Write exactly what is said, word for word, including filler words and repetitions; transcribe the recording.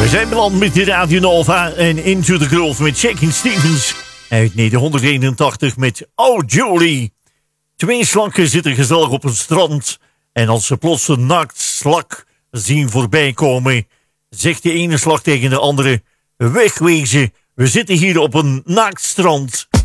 We zijn beland met de Radio Nova en Into the Grove met Shakin' Stevens uit negentien eenentachtig met Oh Julie. Twee slakken zitten gezellig op een strand en als ze plots een naakt slak zien voorbij komen, zegt de ene slak tegen de andere: wegwezen, we zitten hier op een naakt strand.